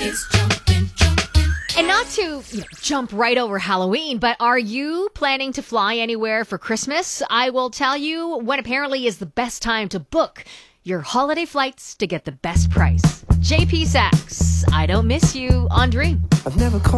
And not to jump right over Halloween, but are you planning to fly anywhere for Christmas? I will tell you when apparently is the best time to book your holiday flights to get the best price. JP Sachs, I Don't Miss You on Dream. I've never called